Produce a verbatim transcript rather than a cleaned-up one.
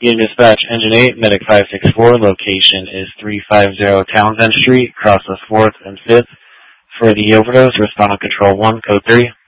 Unit Dispatch, Engine eight, Medic five six four, location is three fifty Townsend Street, across the fourth and fifth. For the overdose, respond on Control one, Code three.